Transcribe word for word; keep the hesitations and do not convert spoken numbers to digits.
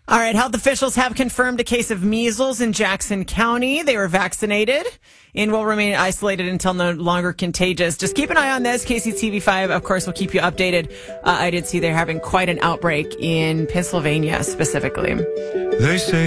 All right, health officials have confirmed a case of measles in Jackson County. They were vaccinated and will remain isolated until no longer contagious. Just keep an eye on this. K C T V five, of course, will keep you updated. Uh, I did see they're having quite an outbreak in Pennsylvania specifically. They say